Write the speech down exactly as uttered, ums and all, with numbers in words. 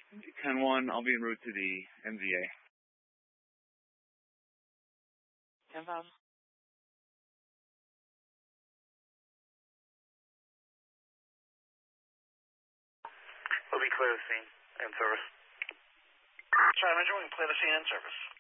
ten one, I'll be en route to the M V A. ten five. We'll be clear the scene and service. Charlie, Major, we can clear the scene and service.